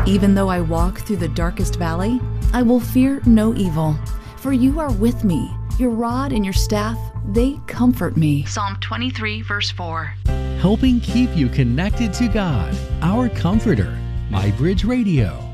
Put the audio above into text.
Even though I walk through the darkest valley, I will fear no evil, for you are with me. Your rod and your staff, they comfort me. Psalm 23, verse 4. Helping keep you connected to God, our Comforter. MyBridge Radio.